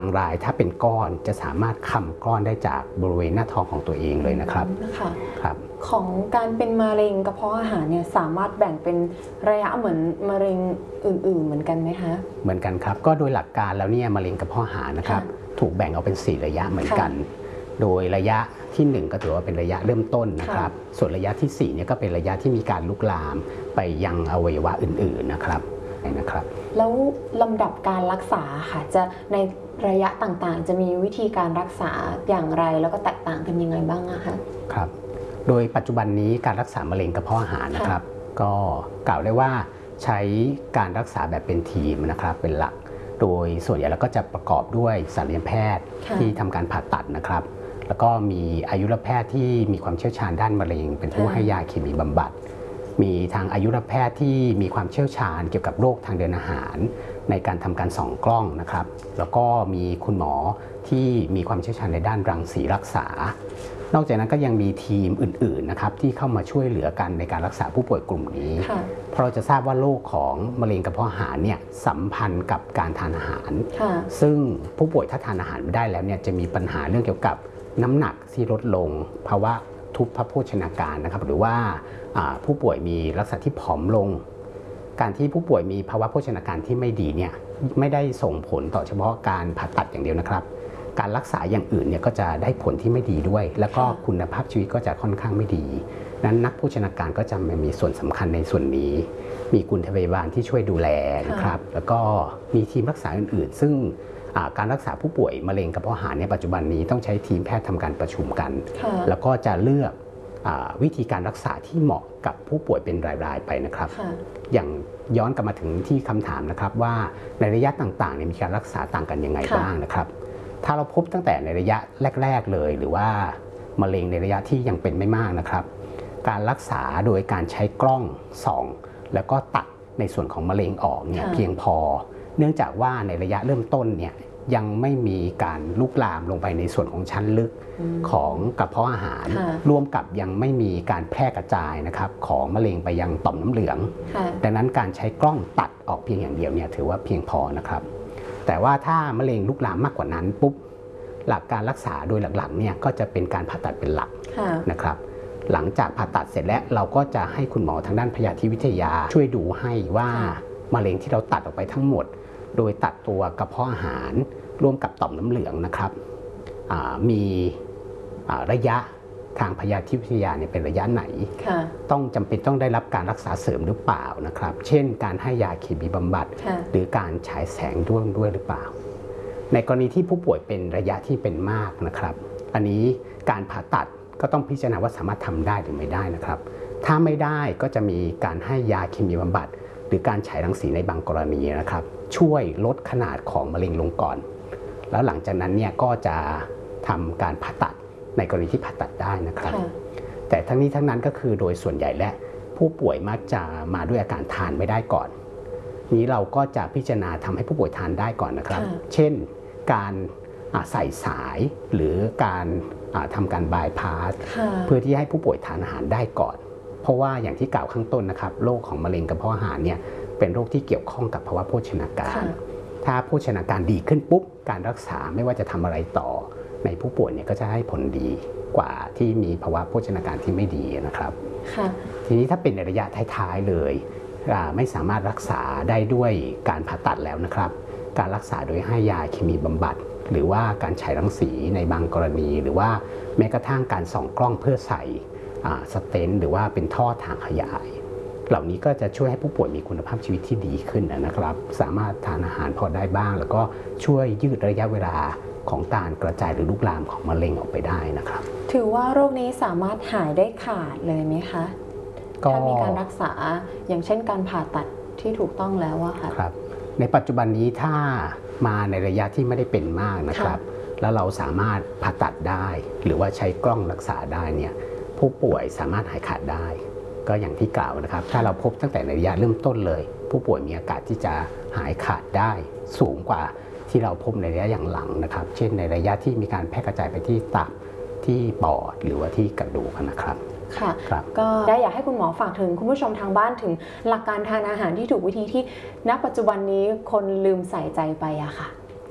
บางรายถ้าเป็นก้อนจะสามารถคำก้อนได้จากบริเวณหน้าท้องของตัวเองเลยนะครับครับของการเป็นมะเร็งกระเพาะอาหารเนี่ยสามารถแบ่งเป็นระยะเหมือนมะเร็งอื่นๆเหมือนกันไหมคะเหมือนกันครับก็โดยหลักการแล้วเนี่ยมะเร็งกระเพาะอาหารนะครับถูกแบ่งออกเป็น4ระยะเหมือนกันโดยระยะที่1ก็ถือว่าเป็นระยะเริ่มต้นนะครับส่วนระยะที่4เนี่ยก็เป็นระยะที่มีการลุกลามไปยังอวัยวะอื่นๆนะครับแล้วลำดับการรักษาค่ะจะในระยะต่างๆจะมีวิธีการรักษาอย่างไรแล้วก็แตกต่างกันยังไงบ้างคะครับโดยปัจจุบันนี้การรักษามะเร็งกระเพาะอาหารนะครับก็กล่าวได้ว่าใช้การรักษาแบบเป็นทีมนะครับเป็นหลักโดยส่วนใหญ่แล้วก็จะประกอบด้วยศัลยแพทย์ที่ทำการผ่าตัดนะครับแล้วก็มีอายุรแพทย์ที่มีความเชี่ยวชาญด้านมะเร็งเป็นผู้ให้ยาเคมีบำบัดมีทางอายุรแพทย์ที่มีความเชี่ยวชาญเกี่ยวกับโรคทางเดินอาหารในการทำการส่องกล้องนะครับแล้วก็มีคุณหมอที่มีความเชี่ยวชาญในด้านรังสีรักษานอกจากนั้นก็ยังมีทีมอื่นๆนะครับที่เข้ามาช่วยเหลือกันในการรักษาผู้ป่วยกลุ่มนี้เพราะเราจะทราบว่าโรคของมะเร็งกระเพาะอาหารเนี่ยสัมพันธ์กับการทานอาหารซึ่งผู้ป่วยถ้าทานอาหารไม่ได้แล้วเนี่ยจะมีปัญหาเรื่องเกี่ยวกับน้ำหนักที่ลดลงภาวะทุพพโภชนาการนะครับหรือว่าผู้ป่วยมีลักษณะที่ผอมลงการที่ผู้ป่วยมีภาวะโภชนาการที่ไม่ดีเนี่ยไม่ได้ส่งผลต่อเฉพาะการผ่าตัดอย่างเดียวนะครับการรักษาอย่างอื่นเนี่ยก็จะได้ผลที่ไม่ดีด้วยแล้วก็คุณภาพชีวิตก็จะค่อนข้างไม่ดีนั้นนักโภชนาการก็จะมีส่วนสำคัญในส่วนนี้มีคุณพยาบาลที่ช่วยดูแลนะครับแล้วก็มีทีมรักษาอื่นๆซึ่งการรักษาผู้ป่วยมะเร็งกระเพาะอาหารในปัจจุบันนี้ต้องใช้ทีมแพทย์ทำการประชุมกันแล้วก็จะเลือกวิธีการรักษาที่เหมาะกับผู้ป่วยเป็นรายๆไปนะครับอย่างย้อนกลับมาถึงที่คำถามนะครับว่าในระยะต่างๆมีการรักษาต่างกันยังไงบ้างนะครับถ้าเราพบตั้งแต่ในระยะแรกๆเลยหรือว่ามะเร็งในระยะที่ยังเป็นไม่มากนะครับการรักษาโดยการใช้กล้องส่องแล้วก็ตัดในส่วนของมะเร็งออกเนี่ยเพียงพอเนื่องจากว่าในระยะเริ่มต้นเนี่ยยังไม่มีการลุกลามลงไปในส่วนของชั้นลึกของกระเพาะอาหารร่วมกับยังไม่มีการแพร่กระจายนะครับของมะเร็งไปยังต่อมน้ำเหลืองดังนั้นการใช้กล้องตัดออกเพียงอย่างเดียวเนี่ยถือว่าเพียงพอนะครับแต่ว่าถ้ามะเร็งลุกลามมากกว่านั้นปุ๊บหลักการรักษาโดยหลักๆเนี่ยก็จะเป็นการผ่าตัดเป็นหลักนะครับหลังจากผ่าตัดเสร็จแล้วเราก็จะให้คุณหมอทางด้านพยาธิวิทยาช่วยดูให้ว่ามะเร็งที่เราตัดออกไปทั้งหมดโดยตัดตัวกระเพาะอาหารร่วมกับต่อมน้ำเหลืองนะครับมีระยะทางพยาธิวิทยาเนี่ยเป็นระยะไหนต้องจำเป็นต้องได้รับการรักษาเสริมหรือเปล่านะครับเช่นการให้ยาเคมีบำบัดหรือการฉายแสงด้วยหรือเปล่าในกรณีที่ผู้ป่วยเป็นระยะที่เป็นมากนะครับอันนี้การผ่าตัดก็ต้องพิจารณาว่าสามารถทำได้หรือไม่ได้นะครับถ้าไม่ได้ก็จะมีการให้ยาเคมีบำบัดหรือการฉายรังสีในบางกรณีนะครับช่วยลดขนาดของมะเร็งลงก่อนแล้วหลังจากนั้นเนี่ยก็จะทำการผ่าตัดในกรณีที่ผ่าตัดได้นะครับแต่ทั้งนี้ทั้งนั้นก็คือโดยส่วนใหญ่และผู้ป่วยมักจะมาด้วยอาการทานไม่ได้ก่อนนี้เราก็จะพิจารณาทำให้ผู้ป่วยทานได้ก่อนนะครับเช่นการใส่สายหรือการทำการบายพาสเพื่อที่ให้ผู้ป่วยทานอาหารได้ก่อนเพราะว่าอย่างที่กล่าวข้างต้นนะครับโรคของมะเร็งกระเพาะอาหารเนี่ยเป็นโรคที่เกี่ยวข้องกับภาวะโภชนาการถ้าโภชนาการดีขึ้นปุ๊บการรักษาไม่ว่าจะทำอะไรต่อในผู้ป่วยเนี่ยก็จะให้ผลดีกว่าที่มีภาวะโภชนาการที่ไม่ดีนะครับทีนี้ถ้าเป็นในระยะท้ายๆเลยไม่สามารถรักษาได้ด้วยการผ่าตัดแล้วนะครับการรักษาโดยให้ยาเคมีบำบัดหรือว่าการฉายรังสีในบางกรณีหรือว่าแม้กระทั่งการส่องกล้องเพื่อใส่สเตนต์หรือว่าเป็นท่อทางขยายเหล่านี้ก็จะช่วยให้ผู้ป่วยมีคุณภาพชีวิตที่ดีขึ้นนะครับสามารถทานอาหารพอได้บ้างแล้วก็ช่วยยืดระยะเวลาของการกระจายหรือลุกลามของมะเร็งออกไปได้นะครับถือว่าโรคนี้สามารถหายได้ขาดเลยไหมคะถ้ามีการรักษาอย่างเช่นการผ่าตัดที่ถูกต้องแล้วอะค่ะครับในปัจจุบันนี้ถ้ามาในระยะที่ไม่ได้เป็นมากนะครับแล้วเราสามารถผ่าตัดได้หรือว่าใช้กล้องรักษาได้เนี่ยผู้ป่วยสามารถหายขาดได้ก็อย่างที่กล่าวนะครับถ้าเราพบตั้งแต่ในระยะเริ่มต้นเลยผู้ป่วยมีโอกาสที่จะหายขาดได้สูงกว่าที่เราพบในระยะอย่างหลังนะครับเช่นในระยะที่มีการแพร่กระจายไปที่ตับที่ปอดหรือว่าที่กระดูกนะครับค่ะก็ได้อยากให้คุณหมอฝากถึงคุณผู้ชมทางบ้านถึงหลักการทานอาหารที่ถูกวิธีที่ณปัจจุบันนี้คนลืมใส่ใจไปอะค่ะครับ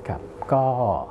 ก็